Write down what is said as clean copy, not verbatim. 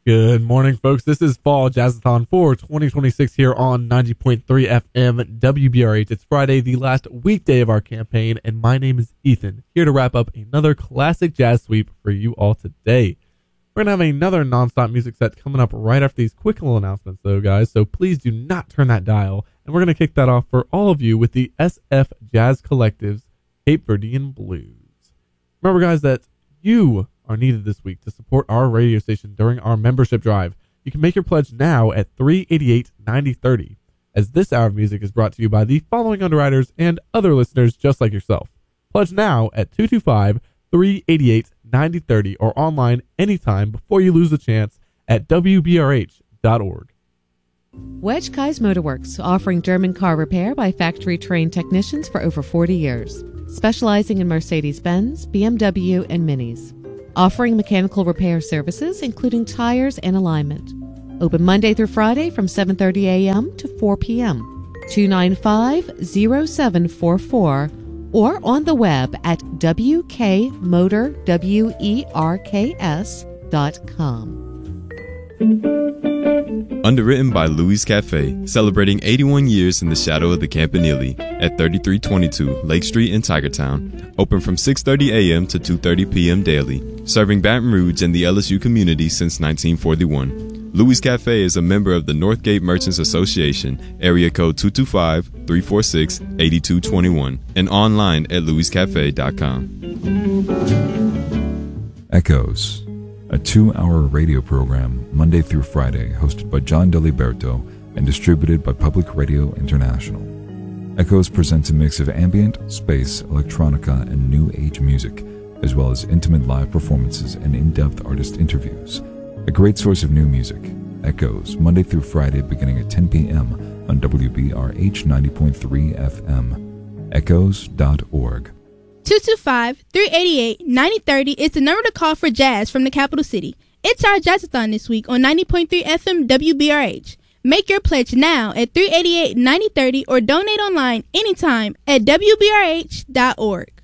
Good morning, folks. This is Fall Jazzathon for 2026 here on 90.3 FM WBRH. It's Friday, the last weekday of our campaign, and my name is Ethan, here to wrap up another classic jazz sweep for you all today. We're going to have another nonstop music set coming up right after these quick little announcements, though, guys, so please do not turn that dial. And we're going to kick that off for all of you with the SF Jazz Collective's Cape Verdean Blues. Remember, guys, that you are needed this week to support our radio station during our membership drive. You can make your pledge now at 388-9030, as this hour of music is brought to you by the following underwriters and other listeners just like yourself. Pledge now at 225-388-9030 or online anytime before you lose the chance at WBRH.org. Wedge Kai's Motorworks, offering German car repair by factory-trained technicians for over 40 years, specializing in Mercedes-Benz, BMW, and Minis. Offering mechanical repair services, including tires and alignment. Open Monday through Friday from 7:30 a.m. to 4 p.m. 295-0744 or on the web at wkmotorwerks.com. Underwritten by Louis Cafe, celebrating 81 years in the shadow of the Campanile at 3322 Lake Street in Tigertown. Open from 6:30 a.m. to 2:30 p.m. daily, serving Baton Rouge and the LSU community since 1941. Louis Cafe is a member of the Northgate Merchants Association, area code 225-346-8221, and online at louiscafe.com. Echoes, a 2-hour radio program Monday through Friday hosted by John Deliberto and distributed by Public Radio International. Echoes presents a mix of ambient, space, electronica, and new age music, as well as intimate live performances and in-depth artist interviews. A great source of new music. Echoes, Monday through Friday beginning at 10 p.m. on WBRH 90.3 FM. Echoes.org. 225-388-9030 is the number to call for jazz from the capital city. It's our Jazzathon this week on 90.3 FM WBRH. Make your pledge now at 388-9030 or donate online anytime at WBRH.org.